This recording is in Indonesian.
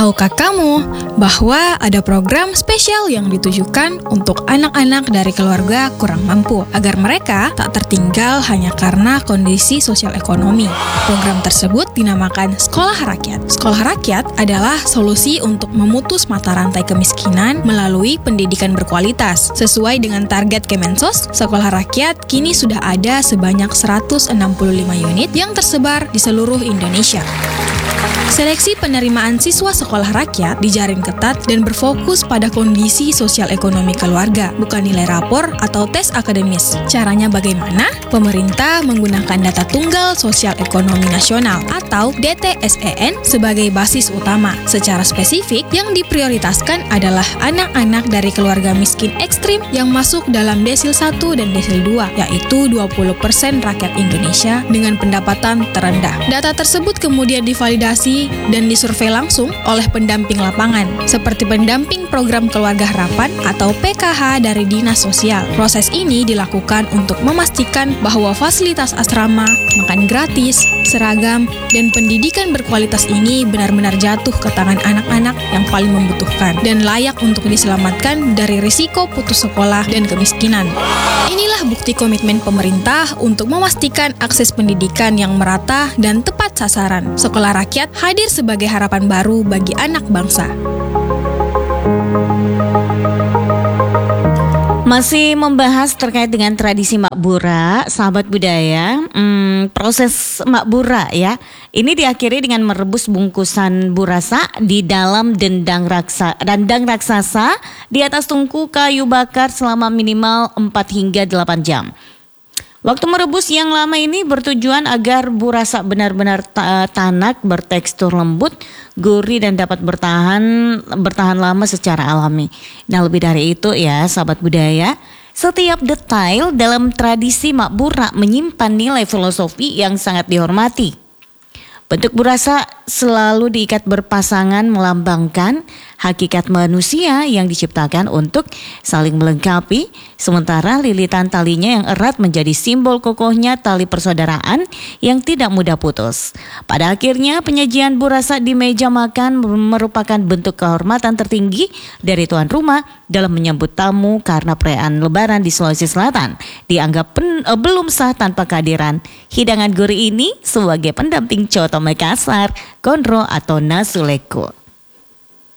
Tahukah kamu bahwa ada program spesial yang ditujukan untuk anak-anak dari keluarga kurang mampu agar mereka tak tertinggal hanya karena kondisi sosial ekonomi? Program tersebut dinamakan Sekolah Rakyat. Sekolah Rakyat adalah solusi untuk memutus mata rantai kemiskinan melalui pendidikan berkualitas. Sesuai dengan target Kemensos, Sekolah Rakyat kini sudah ada sebanyak 165 unit yang tersebar di seluruh Indonesia. Seleksi penerimaan siswa sekolah rakyat dijaring ketat dan berfokus pada kondisi sosial ekonomi keluarga, bukan nilai rapor atau tes akademis. Caranya bagaimana? Pemerintah menggunakan data tunggal sosial ekonomi nasional atau DTSEN sebagai basis utama. Secara spesifik, yang diprioritaskan adalah anak-anak dari keluarga miskin ekstrim yang masuk dalam desil 1 dan desil 2, yaitu 20% rakyat Indonesia dengan pendapatan terendah. Data tersebut kemudian divalidasi dan disurvei langsung oleh pendamping lapangan, seperti pendamping program keluarga harapan atau PKH dari Dinas Sosial. Proses ini dilakukan untuk memastikan bahwa fasilitas asrama, makan gratis, seragam, dan pendidikan berkualitas ini benar-benar jatuh ke tangan anak-anak yang paling membutuhkan dan layak untuk diselamatkan dari risiko putus sekolah dan kemiskinan. Inilah bukti komitmen pemerintah untuk memastikan akses pendidikan yang merata dan tepat sasaran. Sekolah Rakyat hadir sebagai harapan baru bagi anak bangsa. Masih membahas terkait dengan tradisi makbura, sahabat budaya. Proses makbura ya, ini diakhiri dengan merebus bungkusan burasa di dalam dandang raksasa di atas tungku kayu bakar selama minimal 4 hingga 8 jam. Waktu merebus yang lama ini bertujuan agar burasa benar-benar tanak, bertekstur lembut, gurih dan dapat bertahan lama secara alami. Nah, lebih dari itu ya, sahabat budaya, setiap detail dalam tradisi makbura menyimpan nilai filosofi yang sangat dihormati. Bentuk burasa selalu diikat berpasangan melambangkan hakikat manusia yang diciptakan untuk saling melengkapi, sementara lilitan talinya yang erat menjadi simbol kokohnya tali persaudaraan yang tidak mudah putus. Pada akhirnya penyajian burasa di meja makan merupakan bentuk kehormatan tertinggi dari tuan rumah dalam menyambut tamu karena perayaan Lebaran di Sulawesi Selatan dianggap belum sah tanpa kehadiran hidangan gurih ini sebagai pendamping coto Makassar, konro atau nasuleko.